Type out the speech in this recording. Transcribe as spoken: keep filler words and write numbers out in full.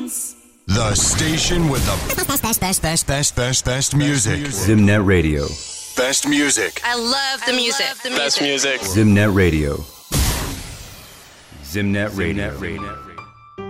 tunes. The station with the best, best, best, best, best, best, best music. Zimnet Radio. Best music. I love the music. Best music. Zimnet Radio. Zimnet Radio.